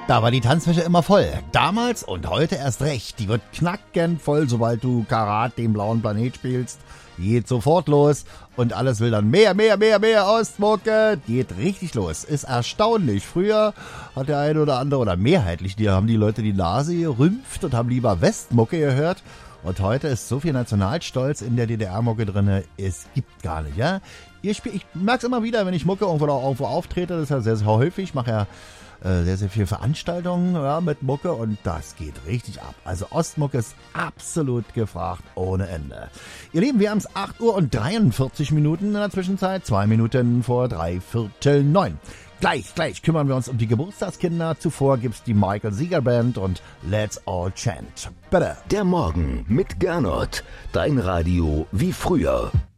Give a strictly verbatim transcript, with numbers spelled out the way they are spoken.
Da war die Tanzfläche immer voll. Damals und heute erst recht. Die wird knackend voll, sobald du Karat, den blauen Planet spielst. Geht sofort los und alles will dann mehr, mehr, mehr, mehr Ostmucke. Geht richtig los. Ist erstaunlich. Früher hat der eine oder andere, oder mehrheitlich, die haben die Leute die Nase gerümpft und haben lieber Westmucke gehört. Und heute ist so viel Nationalstolz in der D D R-Mucke drin, es gibt gar nicht, ja. Ihr spielt, ich merk's immer wieder, wenn ich Mucke irgendwo, irgendwo auftrete, das ist ja sehr, sehr häufig, ich mache ja äh, sehr, sehr viele Veranstaltungen ja, mit Mucke und das geht richtig ab. Also Ostmucke ist absolut gefragt ohne Ende. Ihr Lieben, wir haben es acht Uhr und dreiundvierzig Minuten in der Zwischenzeit, zwei Minuten vor drei Viertel neun. Gleich, gleich kümmern wir uns um die Geburtstagskinder. Zuvor gibt's die Michael Sieger Band und Let's All Chant. Bitte. Der Morgen mit Gernot. Dein Radio wie früher.